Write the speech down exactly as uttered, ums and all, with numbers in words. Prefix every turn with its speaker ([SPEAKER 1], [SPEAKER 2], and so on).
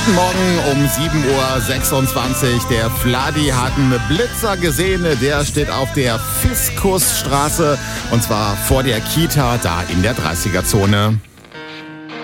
[SPEAKER 1] Guten Morgen um sieben Uhr sechsundzwanzig. Der Vladi hat einen Blitzer gesehen. Der steht auf der Fiskusstraße und zwar vor der Kita, da in der dreißiger Zone.